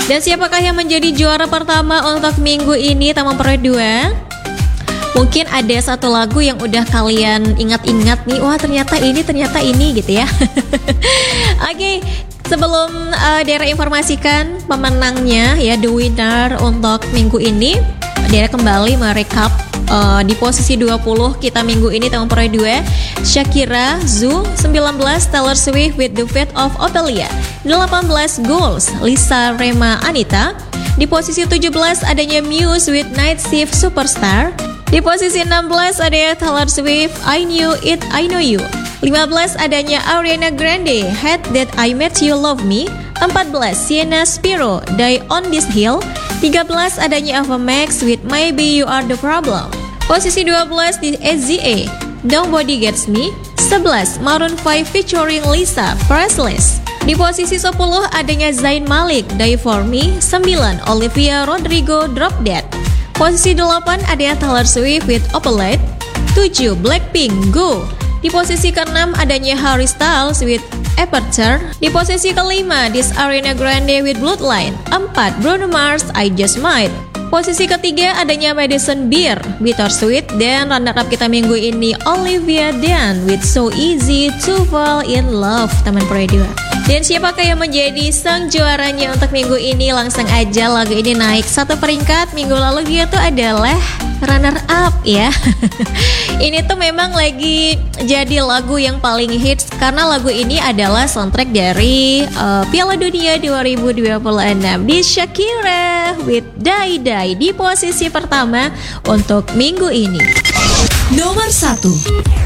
Dan siapakah yang menjadi juara pertama untuk minggu ini Taman Pro 2? Mungkin ada satu lagu yang udah kalian ingat-ingat nih, wah ternyata ini gitu ya. Oke, sebelum Dera informasikan pemenangnya ya, the winner untuk minggu ini, Dera kembali merekap di posisi 20 kita minggu ini Taman Pro 2, Shakira, Zoo, 19 Taylor Swift with the Fate of Ophelia, 18 Goals, Lisa Rema Anita. Di posisi 17 adanya Muse with Night Shift Superstar. Di posisi 16 ada Taylor Swift, I Knew It, I Know You. 15 adanya Ariana Grande, Had That I Met You Love Me. 14 Sienna Spiro, Die on This Hill. 13 adanya Ava Max with Maybe You Are The Problem. Posisi 12 di SZA, Nobody Gets Me. 11 Maroon 5 featuring Lisa, Priceless. Di posisi 10 adanya Zayn Malik, Die For Me. 9 Olivia Rodrigo, Drop Dead. Posisi 8 ada Taylor Swift with Opalite. 7 Blackpink, Go. Di posisi ke-6 adanya Harry Styles with Aperture. Di posisi ke-5 dis Ariana Grande with Bloodline. 4 Bruno Mars, I Just Might. Posisi ke-3 adanya Madison Beer, Bittersweet. Dan runner-up kita minggu ini Olivia Dean with So Easy to Fall in Love, Taman Pro 2. Dan siapakah yang menjadi sang juaranya untuk minggu ini? Langsung aja lagu ini naik satu peringkat. Minggu lalu dia tuh adalah runner up ya. Ini tuh memang lagi jadi lagu yang paling hits karena lagu ini adalah soundtrack dari Piala Dunia 2026 di Shakira with Die Die di posisi pertama untuk minggu ini. Nomor 1.